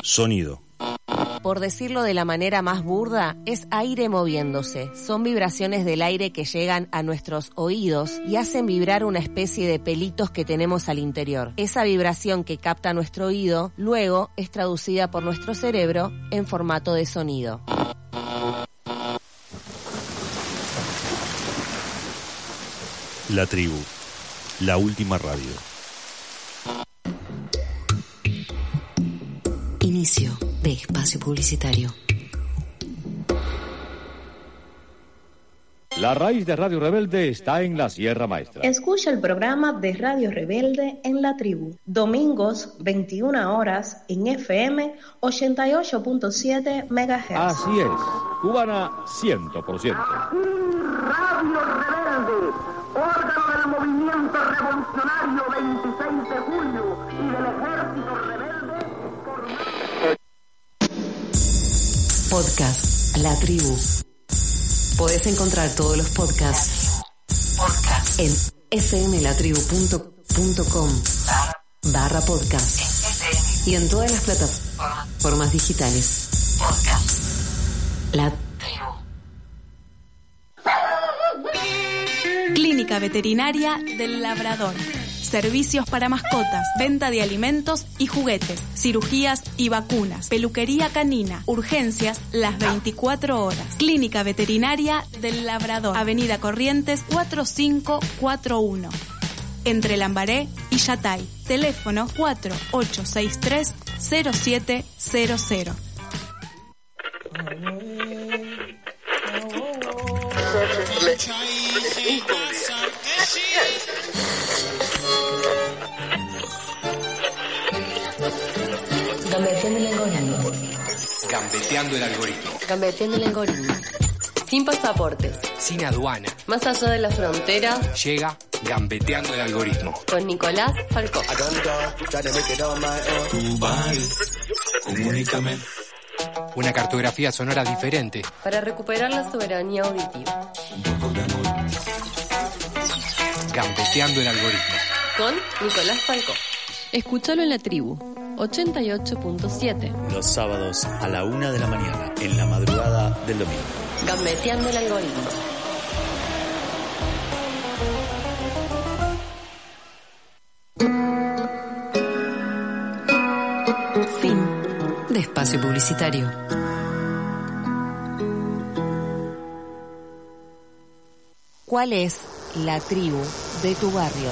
Sonido. Por decirlo de la manera más burda, es aire moviéndose. Son vibraciones del aire que llegan a nuestros oídos y hacen vibrar una especie de pelitos que tenemos al interior. Esa vibración que capta nuestro oído, luego es traducida por nuestro cerebro en formato de sonido. La tribu. La última radio. Inicio de espacio publicitario. La raíz de Radio Rebelde está en la Sierra Maestra. Escucha el programa de Radio Rebelde en La Tribu, domingos 21 horas en FM 88.7 MHz. Así es, cubana 100%. Radio Rebelde, órgano del movimiento revolucionario 26 de julio y del ejército rebelde. Podcast La Tribu. Podés encontrar todos los podcasts en fmlatribu.com/podcast y en todas las plataformas digitales. La Tribu. Clínica Veterinaria del Labrador. Servicios para mascotas, venta de alimentos y juguetes, cirugías y vacunas, peluquería canina, urgencias las 24 horas. Clínica Veterinaria del Labrador, Avenida Corrientes 4541. Entre Lambaré y Yatay. Teléfono 4863-0700. Gambeteando el algoritmo. Gambeteando el algoritmo. Gambeteando el algoritmo. Sin pasaportes. Sin aduana. Más allá de la frontera. Llega Gambeteando el algoritmo. Con Nicolás Falcó. Comunícame. Una cartografía sonora diferente. Para recuperar la soberanía auditiva. Gambeteando el algoritmo. Con Nicolás Falcó. Escúchalo en La Tribu. 88.7. Los sábados a la 1 de la mañana, en la madrugada del domingo. Gambeteando el algoritmo. Fin de espacio publicitario. ¿Cuál es la tribu de tu barrio?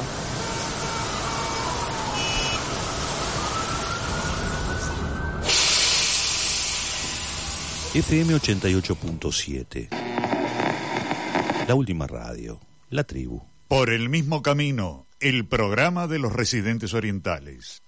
FM 88.7. La última radio. La tribu. Por el mismo camino, el programa de los residentes orientales.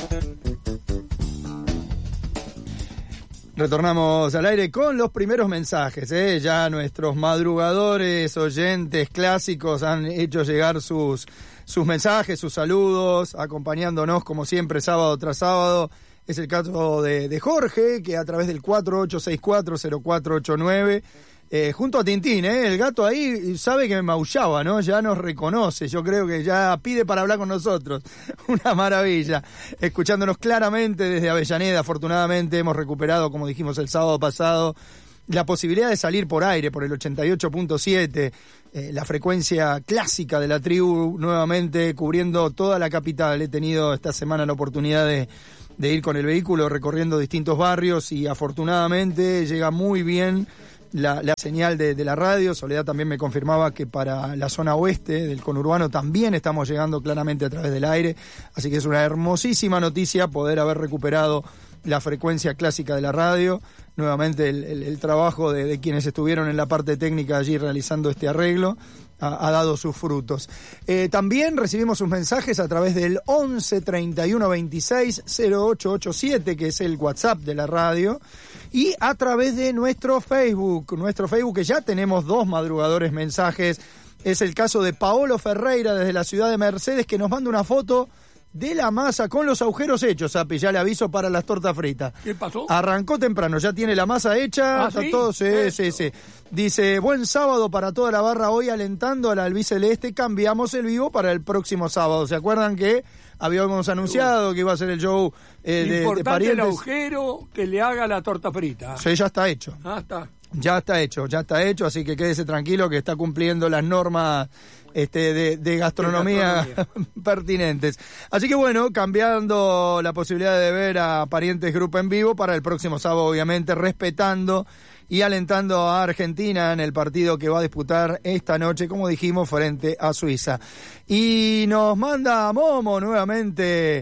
Retornamos al aire con los primeros mensajes, Ya nuestros madrugadores, oyentes clásicos han hecho llegar sus mensajes, sus saludos, acompañándonos como siempre sábado tras sábado. Es el caso de Jorge, que a través del 48640489, junto a Tintín, el gato ahí sabe que me maullaba, ¿no? Ya nos reconoce, yo creo que ya pide para hablar con nosotros. Una maravilla. Escuchándonos claramente desde Avellaneda, afortunadamente hemos recuperado, como dijimos el sábado pasado, la posibilidad de salir por aire, por el 88.7, la frecuencia clásica de la tribu, nuevamente cubriendo toda la capital. He tenido esta semana la oportunidad de ir con el vehículo recorriendo distintos barrios y afortunadamente llega muy bien la señal de la radio. Soledad también me confirmaba que para la zona oeste del conurbano también estamos llegando claramente a través del aire, así que es una hermosísima noticia poder haber recuperado la frecuencia clásica de la radio. Nuevamente el trabajo de quienes estuvieron en la parte técnica allí realizando este arreglo ha dado sus frutos. También recibimos sus mensajes a través del 11 31 26 0887, que es el WhatsApp de la radio, y a través de nuestro Facebook que ya tenemos 2 madrugadores mensajes. Es el caso de Paolo Ferreira desde la ciudad de Mercedes, que nos manda una foto de la masa con los agujeros hechos, Api, ya le aviso para las tortas fritas. ¿Qué pasó? Arrancó temprano, ya tiene la masa hecha, está ¿sí? todo, sí. Dice, buen sábado para toda la barra, hoy alentando al albiceleste, cambiamos el vivo para el próximo sábado. ¿Se acuerdan que habíamos anunciado que iba a ser el show de Importante el Parientes. agujero que le haga la torta frita. Sí, ya está hecho. Está. Ya está hecho, así que quédese tranquilo que está cumpliendo las normas de gastronomía pertinentes. Así que bueno, cambiando la posibilidad de ver a Parientes Grupo en vivo para el próximo sábado, obviamente, respetando y alentando a Argentina en el partido que va a disputar esta noche, como dijimos, frente a Suiza. Y nos manda Momo nuevamente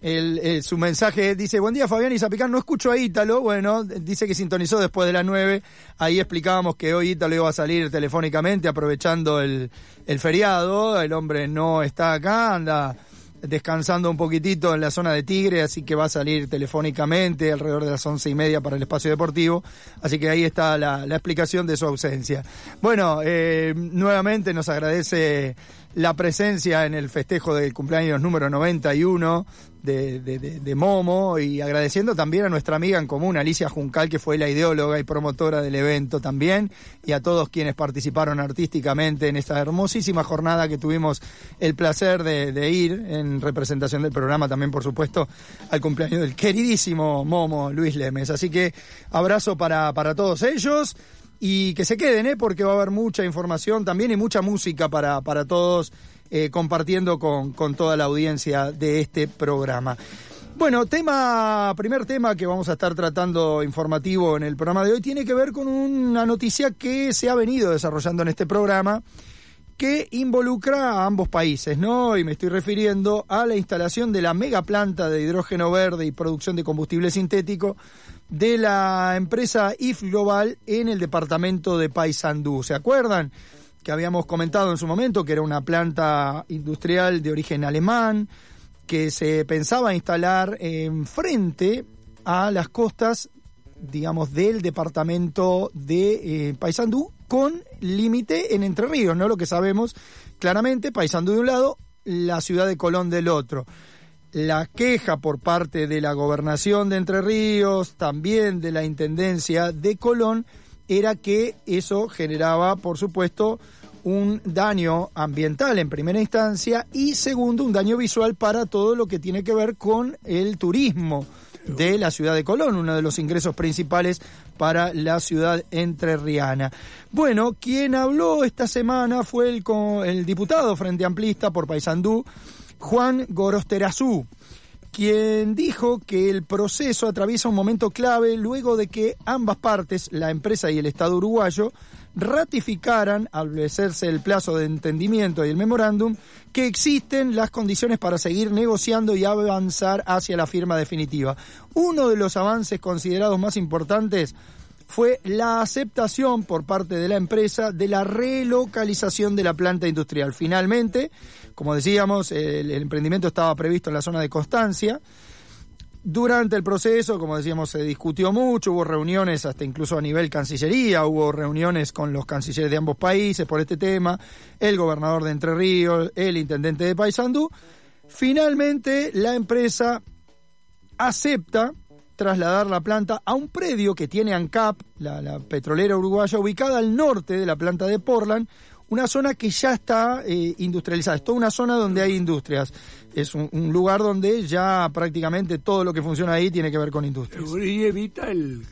su mensaje, dice: buen día Fabián y Zapicán, no escucho a Ítalo. Bueno, dice que sintonizó después de las 9, ahí explicábamos que hoy Ítalo iba a salir telefónicamente aprovechando el feriado. El hombre no está acá, anda descansando un poquitito en la zona de Tigre, así que va a salir telefónicamente alrededor de las 11:30 para el espacio deportivo, así que ahí está la explicación de su ausencia. Bueno, nuevamente nos agradece la presencia en el festejo del cumpleaños número 91 de Momo, y agradeciendo también a nuestra amiga en común, Alicia Juncal, que fue la ideóloga y promotora del evento también, y a todos quienes participaron artísticamente en esta hermosísima jornada que tuvimos el placer de ir en representación del programa, también por supuesto al cumpleaños del queridísimo Momo Luis Lemes. Así que abrazo para todos ellos. Y que se queden, porque va a haber mucha información también y mucha música para todos, compartiendo con toda la audiencia de este programa. Bueno, primer tema que vamos a estar tratando informativo en el programa de hoy tiene que ver con una noticia que se ha venido desarrollando en este programa, que involucra a ambos países, ¿no? Y me estoy refiriendo a la instalación de la mega planta de hidrógeno verde y producción de combustible sintético de la empresa IF Global en el departamento de Paysandú. ¿Se acuerdan? Que habíamos comentado en su momento que era una planta industrial de origen alemán que se pensaba instalar frente a las costas, digamos, del departamento de Paysandú, con límite en Entre Ríos, ¿no? Lo que sabemos claramente, Paysandú de un lado, la ciudad de Colón del otro. La queja por parte de la gobernación de Entre Ríos, también de la intendencia de Colón, era que eso generaba, por supuesto, un daño ambiental en primera instancia y segundo, un daño visual para todo lo que tiene que ver con el turismo de la ciudad de Colón, uno de los ingresos principales para la ciudad entrerriana. Bueno, quien habló esta semana fue el diputado Frente Amplista por Paysandú, Juan Gorosterazú, quien dijo que el proceso atraviesa un momento clave luego de que ambas partes, la empresa y el Estado uruguayo, ratificaran, al vencerse el plazo de entendimiento y el memorándum, que existen las condiciones para seguir negociando y avanzar hacia la firma definitiva. Uno de los avances considerados más importantes fue la aceptación por parte de la empresa de la relocalización de la planta industrial. Finalmente, como decíamos, el emprendimiento estaba previsto en la zona de Constancia. Durante el proceso, como decíamos, se discutió mucho, hubo reuniones hasta incluso a nivel Cancillería, hubo reuniones con los cancilleres de ambos países por este tema, el gobernador de Entre Ríos, el intendente de Paysandú. Finalmente, la empresa acepta trasladar la planta a un predio que tiene ANCAP, la petrolera uruguaya, ubicada al norte de la planta de Portland, una zona que ya está industrializada, es toda una zona donde hay industrias, es un lugar donde ya prácticamente todo lo que funciona ahí tiene que ver con industrias. Y evita el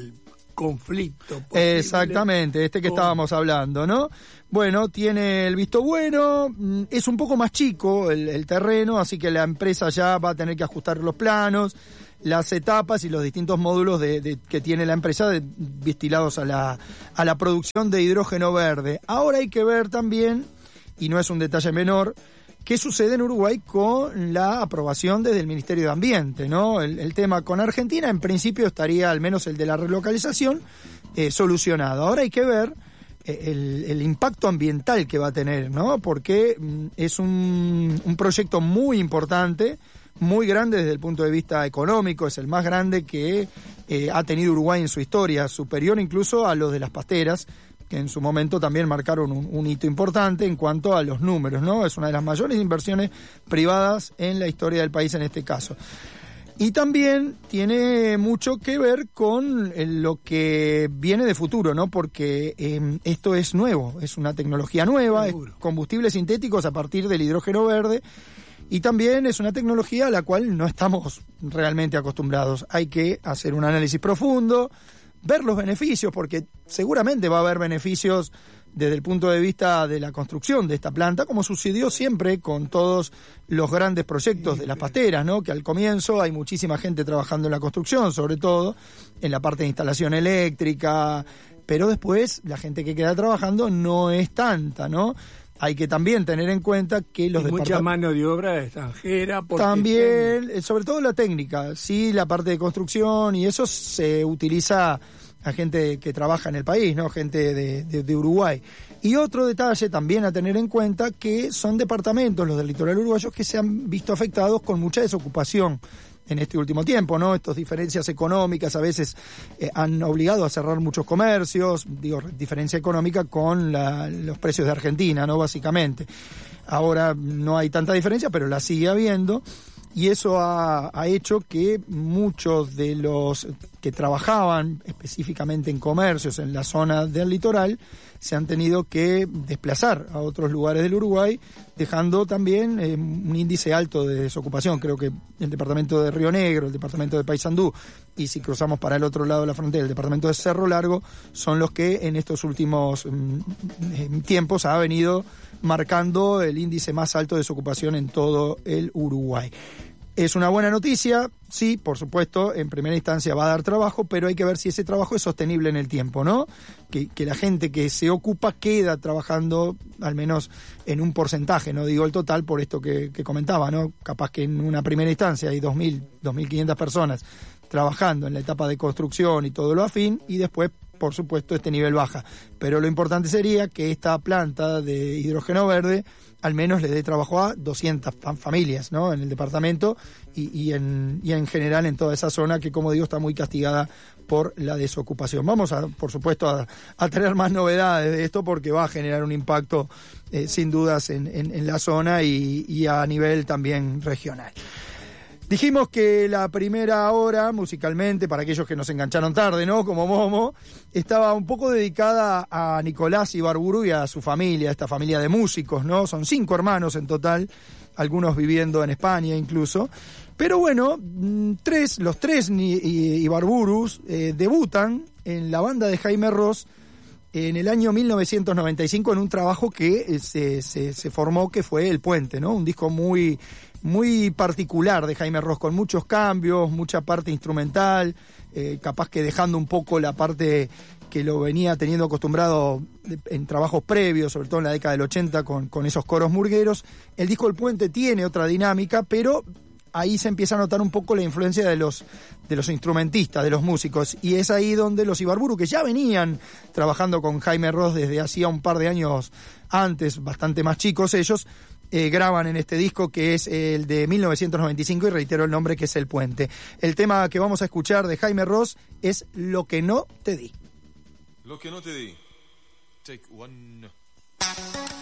conflicto posible. Exactamente, que estábamos hablando, ¿no? Bueno, tiene el visto bueno, es un poco más chico el terreno, así que la empresa ya va a tener que ajustar los planos, las etapas y los distintos módulos que tiene la empresa destinados a la producción de hidrógeno verde. Ahora hay que ver también, y no es un detalle menor, qué sucede en Uruguay con la aprobación desde el Ministerio de Ambiente, ¿no? El tema con Argentina, en principio estaría, al menos el de la relocalización, solucionado. Ahora hay que ver el impacto ambiental que va a tener, ¿no? Porque es un proyecto muy importante, muy grande desde el punto de vista económico, es el más grande que ha tenido Uruguay en su historia, superior incluso a los de las pasteras, que en su momento también marcaron un hito importante en cuanto a los números, ¿no? Es una de las mayores inversiones privadas en la historia del país en este caso. Y también tiene mucho que ver con lo que viene de futuro, ¿no? Porque esto es nuevo, es una tecnología nueva, es combustibles sintéticos a partir del hidrógeno verde, Y también es una tecnología a la cual no estamos realmente acostumbrados. Hay que hacer un análisis profundo, ver los beneficios, porque seguramente va a haber beneficios desde el punto de vista de la construcción de esta planta, como sucedió siempre con todos los grandes proyectos de las pasteras, ¿no? Que al comienzo hay muchísima gente trabajando en la construcción, sobre todo en la parte de instalación eléctrica, pero después la gente que queda trabajando no es tanta, ¿no? Hay que también tener en cuenta que los departamentos... Mucha mano de obra extranjera. También, sobre todo la técnica, sí, la parte de construcción, y eso se utiliza a gente que trabaja en el país, ¿no? Gente de Uruguay. Y otro detalle también a tener en cuenta, que son departamentos, los del litoral uruguayo, que se han visto afectados con mucha desocupación en este último tiempo, ¿no? Estas diferencias económicas a veces han obligado a cerrar muchos comercios, digo, diferencia económica con los precios de Argentina, ¿no? Básicamente. Ahora no hay tanta diferencia, pero la sigue habiendo, y eso ha hecho que muchos de los que trabajaban específicamente en comercios en la zona del litoral se han tenido que desplazar a otros lugares del Uruguay, dejando también un índice alto de desocupación. Creo que el departamento de Río Negro, el departamento de Paysandú, y si cruzamos para el otro lado de la frontera, el departamento de Cerro Largo, son los que en estos últimos tiempos ha venido marcando el índice más alto de desocupación en todo el Uruguay. Es una buena noticia, sí, por supuesto, en primera instancia va a dar trabajo, pero hay que ver si ese trabajo es sostenible en el tiempo, ¿no? Que la gente que se ocupa queda trabajando al menos en un porcentaje, no digo el total por esto que comentaba, ¿no? Capaz que en una primera instancia hay 2.000, 2.500 personas trabajando en la etapa de construcción y todo lo afín, y después, por supuesto, este nivel baja. Pero lo importante sería que esta planta de hidrógeno verde al menos le dé trabajo a 200 familias, ¿no? En el departamento y en general en toda esa zona que, como digo, está muy castigada por la desocupación. Vamos por supuesto, a tener más novedades de esto, porque va a generar un impacto sin dudas en la zona y a nivel también regional. Dijimos que la primera hora, musicalmente, para aquellos que nos engancharon tarde, ¿no? Como Momo, estaba un poco dedicada a Nicolás Ibarburu y a su familia, esta familia de músicos, ¿no? Son 5 hermanos en total, algunos viviendo en España incluso. Pero bueno, los tres Ibarburus debutan en la banda de Jaime Ross en el año 1995 en un trabajo que se formó, que fue El Puente, ¿no? Un disco muy particular de Jaime Ross, con muchos cambios, mucha parte instrumental, capaz que dejando un poco la parte que lo venía teniendo acostumbrado en trabajos previos, sobre todo en la década del 80 con esos coros murgueros. El disco El Puente tiene otra dinámica, pero ahí se empieza a notar un poco la influencia de los instrumentistas, de los músicos, y es ahí donde los Ibarburu, que ya venían trabajando con Jaime Ross desde hacía un par de años antes, bastante más chicos ellos, graban en este disco, que es el de 1995, y reitero el nombre, que es El Puente. El tema que vamos a escuchar de Jaime Ross es Lo que no te di. Lo que no te di. Take one.